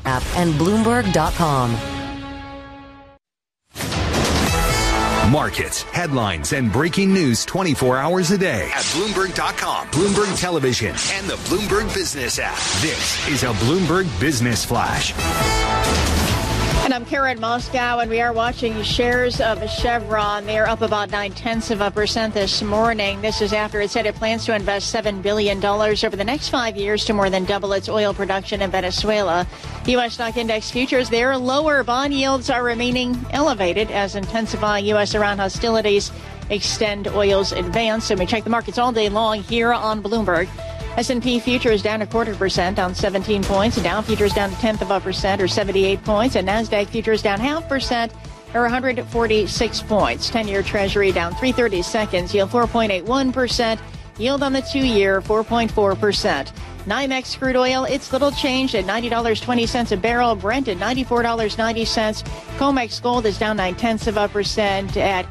app and Bloomberg.com. Markets, headlines, and breaking news 24 hours a day at Bloomberg.com, Bloomberg Television, and the Bloomberg Business app. This is a Bloomberg Business Flash. And I'm Karen Moscow, and we are watching shares of Chevron. They are up about 0.9% this morning. This is after it said it plans to invest $7 billion over the next 5 years to more than double its oil production in Venezuela. U.S. stock index futures, they're lower. Bond yields are remaining elevated as intensifying U.S.-Iran hostilities extend oil's advance. And we check the markets all day long here on Bloomberg. S&P futures down 0.25%, down 17 points. Dow futures down 0.1% or 78 points. And NASDAQ futures down 0.5% or 146 points. 10-year Treasury down 3/32, yield 4.81%. Yield on the 2-year 4.4%. NYMEX crude oil, it's little changed at $90.20 a barrel. Brent at $94.90. COMEX gold is down 0.9% at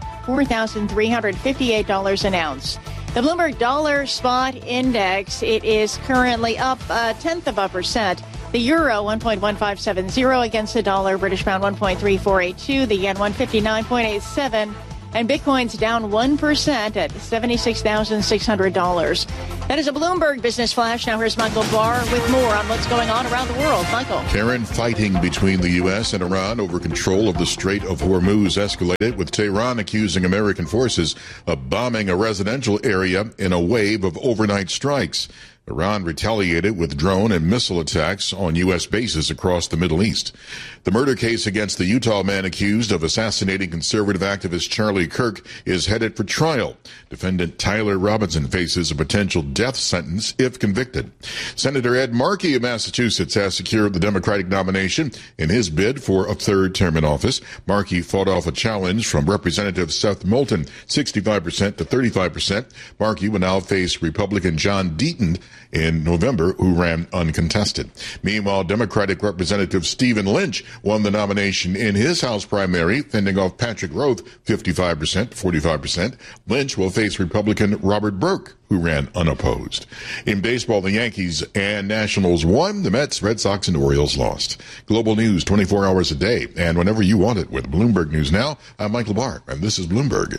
$4,358 an ounce. The Bloomberg Dollar Spot Index, it is currently up 0.1%. The euro, 1.1570 against the dollar. British pound, 1.3482. The yen, 159.87. And Bitcoin's down 1% at $76,600. That is a Bloomberg Business Flash. Now here's Michael Barr with more on what's going on around the world. Michael. Karen, fighting between the U.S. and Iran over control of the Strait of Hormuz escalated, with Tehran accusing American forces of bombing a residential area in a wave of overnight strikes. Iran retaliated with drone and missile attacks on U.S. bases across the Middle East. The murder case against the Utah man accused of assassinating conservative activist Charlie Kirk is headed for trial. Defendant Tyler Robinson faces a potential death sentence if convicted. Senator Ed Markey of Massachusetts has secured the Democratic nomination in his bid for a third term in office. Markey fought off a challenge from Representative Seth Moulton, 65% to 35%. Markey will now face Republican John Deaton in November, who ran uncontested. Meanwhile, Democratic Representative Stephen Lynch won the nomination in his House primary, fending off Patrick Roth, 55% to 45%. Lynch will face Republican Robert Burke, who ran unopposed. In baseball, the Yankees and Nationals won. The Mets, Red Sox, and Orioles lost. Global news 24 hours a day, and whenever you want it with Bloomberg News Now. I'm Michael Barr, and this is Bloomberg.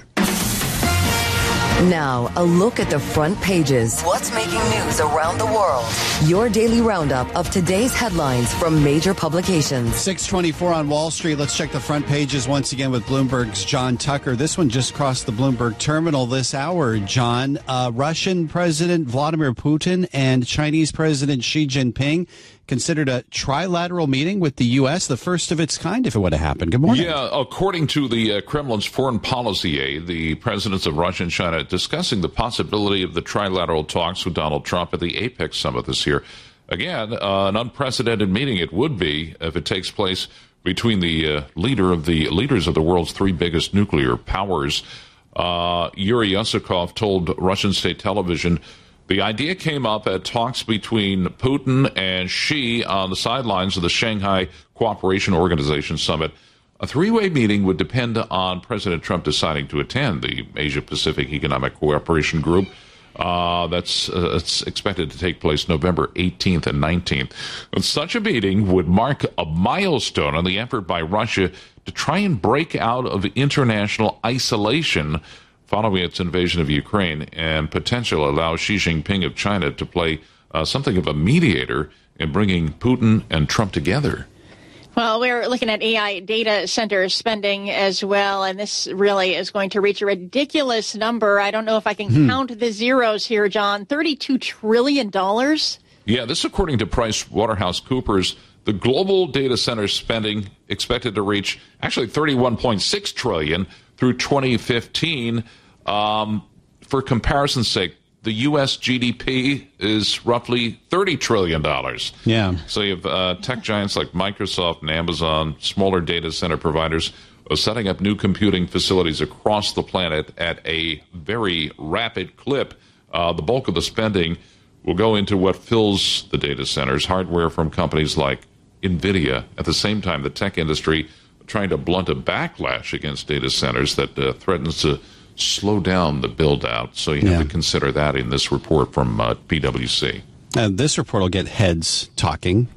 Now, a look at the front pages. What's making news around the world? Your daily roundup of today's headlines from major publications. 6:24 on Wall Street. Let's check the front pages once again with Bloomberg's John Tucker. This one just crossed the Bloomberg terminal this hour, John. Russian President Vladimir Putin and Chinese President Xi Jinping considered a trilateral meeting with the U.S., the first of its kind if it would have happened. Good morning. Yeah, according to the Kremlin's foreign policy aide, the presidents of Russia and China discussing the possibility of the trilateral talks with Donald Trump at the APEC summit this year. Again, an unprecedented meeting it would be if it takes place between the leaders of the world's three biggest nuclear powers. Yuri Usakov told Russian state television the idea came up at talks between Putin and Xi on the sidelines of the Shanghai Cooperation Organization summit. A three-way meeting would depend on President Trump deciding to attend the Asia-Pacific Economic Cooperation Group. It's expected to take place November 18th and 19th. And such a meeting would mark a milestone in the effort by Russia to try and break out of international isolation following its invasion of Ukraine, and potentially allow Xi Jinping of China to play something of a mediator in bringing Putin and Trump together. Well, we're looking at AI data center spending as well, and this really is going to reach a ridiculous number. I don't know if I can count the zeros here, John. $32 trillion? Yeah, this according to PricewaterhouseCoopers. The global data center spending expected to reach actually $31.6 trillion through 2015. For comparison's sake, the U.S. GDP is roughly $30 trillion. Yeah. So you have tech giants like Microsoft and Amazon, smaller data center providers, setting up new computing facilities across the planet at a very rapid clip. The bulk of the spending will go into what fills the data centers, hardware from companies like NVIDIA. At the same time, the tech industry trying to blunt a backlash against data centers that threatens to slow down the build-out. So you have to consider that in this report from PwC. This report will get heads talking.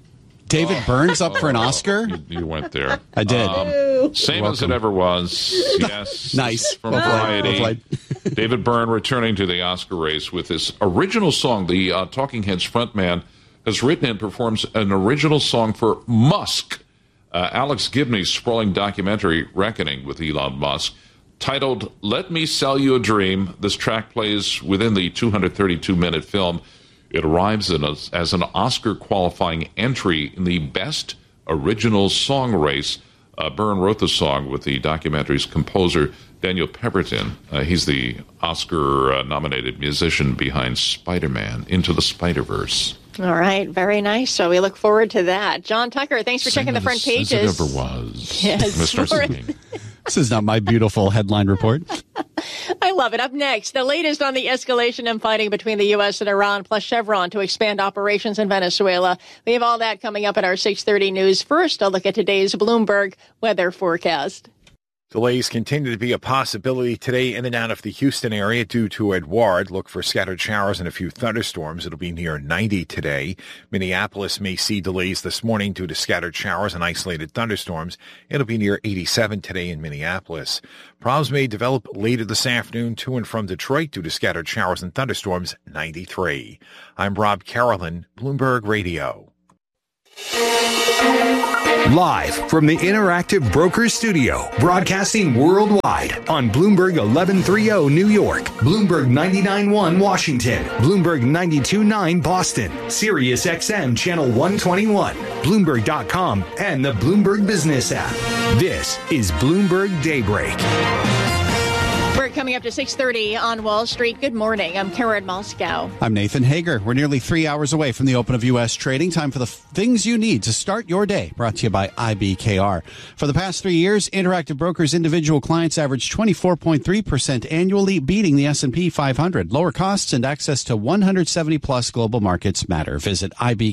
David Burns up for an Oscar? You went there. I did. Same as it ever was. Yes. Nice. From Variety. David Byrne returning to the Oscar race with his original song. The Talking Heads frontman has written and performs an original song for Musk. Alex Gibney's sprawling documentary, Reckoning with Elon Musk, titled Let Me Sell You a Dream. This track plays within the 232-minute film. It arrives as an Oscar-qualifying entry in the Best Original Song race. Byrne wrote the song with the documentary's composer, Daniel Pemberton. He's the Oscar-nominated musician behind Spider-Man Into the Spider-Verse. All right, very nice. So we look forward to that. John Tucker, thanks for checking the front pages. As it ever was. Yes, Mr. Singing. This is not my beautiful headline report. I love it. Up next, the latest on the escalation and fighting between the U.S. and Iran, plus Chevron to expand operations in Venezuela. We have all that coming up at our 6:30 news. First, a look at today's Bloomberg weather forecast. Delays continue to be a possibility today in and out of the Houston area due to Edouard. Look for scattered showers and a few thunderstorms. It'll be near 90 today. Minneapolis may see delays this morning due to scattered showers and isolated thunderstorms. It'll be near 87 today in Minneapolis. Problems may develop later this afternoon to and from Detroit due to scattered showers and thunderstorms, 93. I'm Rob Carolyn, Bloomberg Radio. Live from the Interactive Brokers Studio, broadcasting worldwide on Bloomberg 1130 New York, Bloomberg 99.1 Washington, Bloomberg 92.9 Boston, Sirius XM Channel 121, Bloomberg.com, and the Bloomberg Business app. This is Bloomberg Daybreak. We're coming up to 6:30 on Wall Street. Good morning. I'm Karen Moscow. I'm Nathan Hager. We're nearly 3 hours away from the open of U.S. trading. Time for the things you need to start your day. Brought to you by IBKR. For the past 3 years, Interactive Brokers individual clients averaged 24.3% annually, beating the S&P 500. Lower costs and access to 170-plus global markets matter. Visit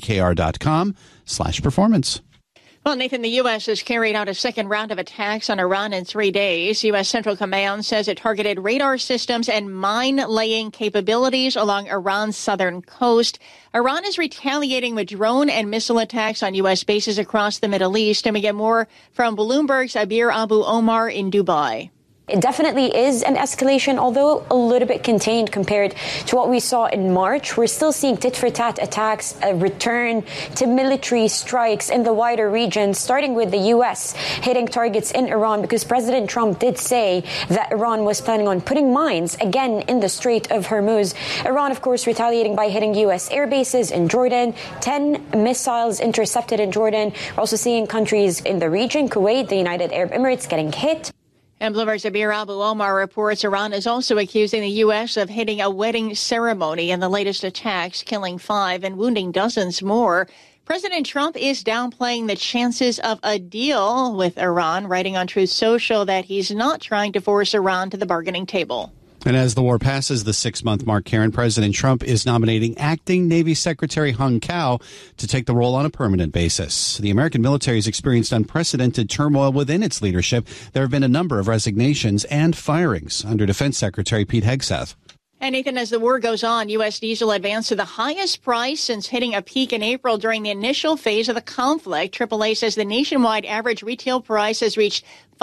ibkr.com/performance. Well, Nathan, the U.S. has carried out a second round of attacks on Iran in 3 days. U.S. Central Command says it targeted radar systems and mine-laying capabilities along Iran's southern coast. Iran is retaliating with drone and missile attacks on U.S. bases across the Middle East. And we get more from Bloomberg's Abir Abu Omar in Dubai. It definitely is an escalation, although a little bit contained compared to what we saw in March. We're still seeing tit-for-tat attacks, a return to military strikes in the wider region, starting with the U.S. hitting targets in Iran, because President Trump did say that Iran was planning on putting mines again in the Strait of Hormuz. Iran, of course, retaliating by hitting U.S. air bases in Jordan, 10 missiles intercepted in Jordan. We're also seeing countries in the region, Kuwait, the United Arab Emirates, getting hit. And Bloomberg's Abir Abu Omar reports Iran is also accusing the U.S. of hitting a wedding ceremony in the latest attacks, killing 5 and wounding dozens more. President Trump is downplaying the chances of a deal with Iran, writing on Truth Social that he's not trying to force Iran to the bargaining table. And as the war passes the 6-month mark, Karen, President Trump is nominating acting Navy Secretary Hung Cao to take the role on a permanent basis. The American military has experienced unprecedented turmoil within its leadership. There have been a number of resignations and firings under Defense Secretary Pete Hegseth. And Nathan, as the war goes on, U.S. diesel advanced to the highest price since hitting a peak in April during the initial phase of the conflict. AAA says the nationwide average retail price has reached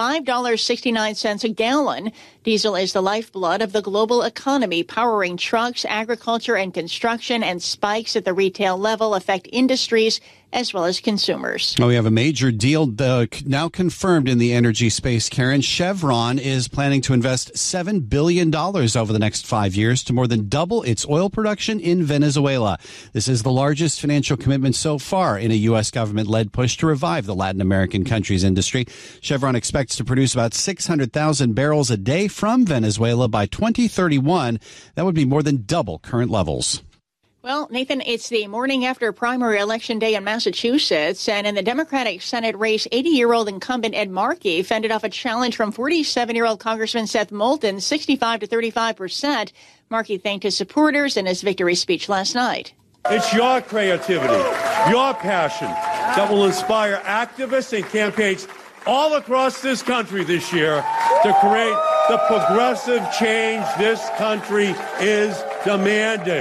$5.69 a gallon. Diesel is the lifeblood of the global economy, powering trucks, agriculture, and construction, and spikes at the retail level affect industries as well as consumers. We have a major deal now confirmed in the energy space, Karen. Chevron is planning to invest $7 billion over the next 5 years to more than double its oil production in Venezuela. This is the largest financial commitment so far in a U.S. government-led push to revive the Latin American country's industry. Chevron expects to produce about 600,000 barrels a day from Venezuela by 2031. That would be more than double current levels. Well, Nathan, it's the morning after primary election day in Massachusetts, and in the Democratic Senate race, 80-year-old incumbent Ed Markey fended off a challenge from 47-year-old Congressman Seth Moulton, 65 to 35%. Markey thanked his supporters in his victory speech last night. It's your creativity, your passion that will inspire activists and campaigns all across this country this year to create the progressive change this country is demanding.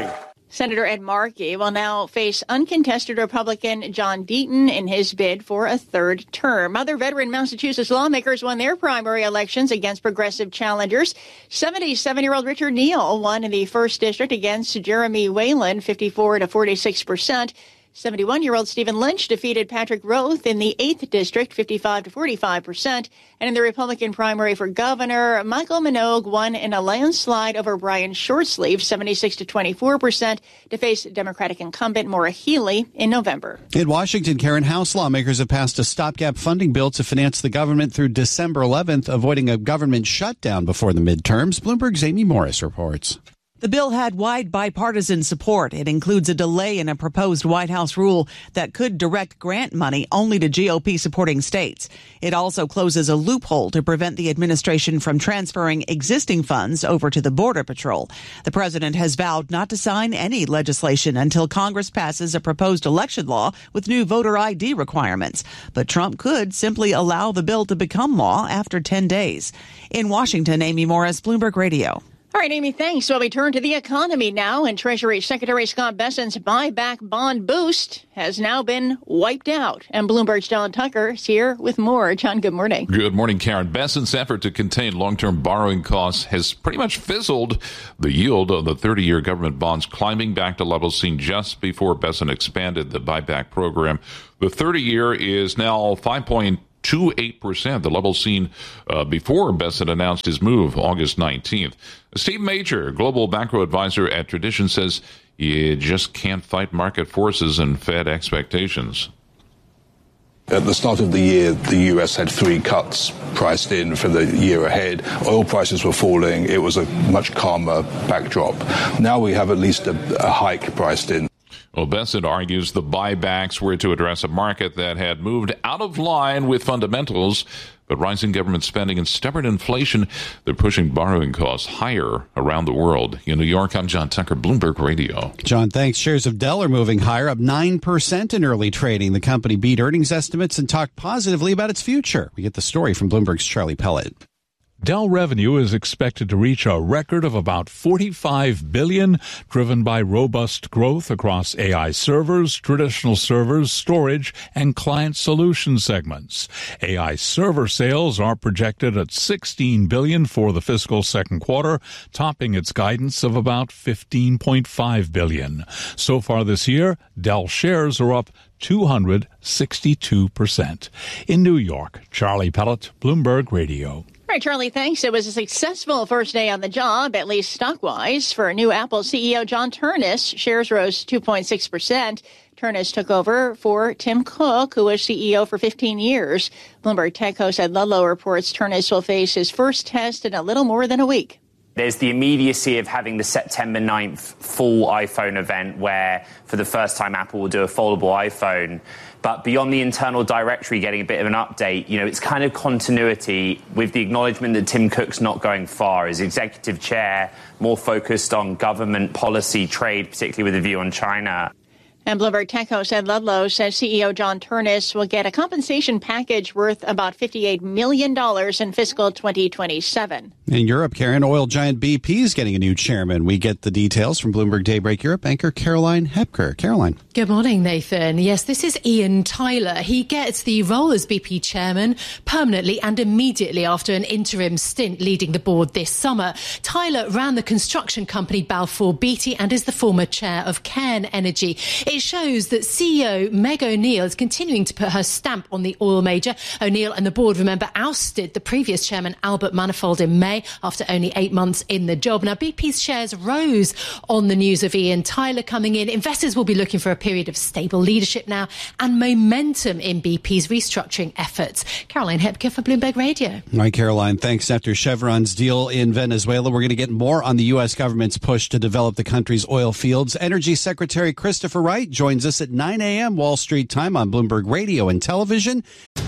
Senator Ed Markey will now face uncontested Republican John Deaton in his bid for a third term. Other veteran Massachusetts lawmakers won their primary elections against progressive challengers. 77-year-old Richard Neal won in the 1st District against Jeremy Whalen, 54 to 46%. 71-year-old Stephen Lynch defeated Patrick Roth in the 8th District, 55 to 45%. And in the Republican primary for governor, Michael Minogue won in a landslide over Brian Shortsleeve, 76 to 24%, to face Democratic incumbent Maura Healey in November. In Washington, Karen, House lawmakers have passed a stopgap funding bill to finance the government through December 11th, avoiding a government shutdown before the midterms. Bloomberg's Amy Morris reports. The bill had wide bipartisan support. It includes a delay in a proposed White House rule that could direct grant money only to GOP-supporting states. It also closes a loophole to prevent the administration from transferring existing funds over to the Border Patrol. The president has vowed not to sign any legislation until Congress passes a proposed election law with new voter ID requirements. But Trump could simply allow the bill to become law after 10 days. In Washington, Amy Morris, Bloomberg Radio. All right, Amy, thanks. Well, we turn to the economy now, and Treasury Secretary Scott Bessent's buyback bond boost has now been wiped out. And Bloomberg's John Tucker is here with more. John, good morning. Good morning, Karen. Bessent's effort to contain long-term borrowing costs has pretty much fizzled. The yield of the 30-year government bonds climbing back to levels seen just before Bessent expanded the buyback program. The 30-year is now 5.28%, the level seen before Bessent announced his move August 19th. Steve Major, global macro advisor at Tradition, says you just can't fight market forces and Fed expectations. At the start of the year, the U.S. had 3 cuts priced in for the year ahead. Oil prices were falling. It was a much calmer backdrop. Now we have at least a hike priced in. Well, Bessent argues the buybacks were to address a market that had moved out of line with fundamentals, but rising government spending and stubborn inflation, they're pushing borrowing costs higher around the world. In New York, I'm John Tucker, Bloomberg Radio. John, thanks. Shares of Dell are moving higher, up 9% in early trading. The company beat earnings estimates and talked positively about its future. We get the story from Bloomberg's Charlie Pellet. Dell revenue is expected to reach a record of about $45 billion, driven by robust growth across AI servers, traditional servers, storage, and client solution segments. AI server sales are projected at $16 billion for the fiscal second quarter, topping its guidance of about $15.5 billion. So far this year, Dell shares are up 262%. In New York, Charlie Pellet, Bloomberg Radio. All right, Charlie, thanks. It was a successful first day on the job, at least stock-wise, for new Apple CEO John Ternus. Shares rose 2.6%. Ternus took over for Tim Cook, who was CEO for 15 years. Bloomberg Tech host Ed Ludlow reports Ternus will face his first test in a little more than a week. There's the immediacy of having the September 9th full iPhone event where, for the first time, Apple will do a foldable iPhone. But beyond the internal directory getting a bit of an update, it's kind of continuity with the acknowledgement that Tim Cook's not going far as executive chair, more focused on government policy, trade, particularly with a view on China. And Bloomberg Tech host Ed Ludlow says CEO John Ternus will get a compensation package worth about $58 million in fiscal 2027. In Europe, Karen, oil giant BP is getting a new chairman. We get the details from Bloomberg Daybreak Europe anchor Caroline Hepker. Caroline. Good morning, Nathan. Yes, this is Ian Tyler. He gets the role as BP chairman permanently and immediately after an interim stint leading the board this summer. Tyler ran the construction company Balfour Beatty and is the former chair of Cairn Energy. It shows that CEO Meg O'Neill is continuing to put her stamp on the oil major. O'Neill and the board, remember, ousted the previous chairman Albert Manifold in May after only 8 months in the job. Now, BP's shares rose on the news of Ian Tyler coming in. Investors will be looking for a period of stable leadership now and momentum in BP's restructuring efforts. Caroline Hepker for Bloomberg Radio. All right, Caroline, thanks. After Chevron's deal in Venezuela, we're going to get more on the U.S. government's push to develop the country's oil fields. Energy Secretary Christopher Wright joins us at 9 a.m. Wall Street time on Bloomberg Radio and Television.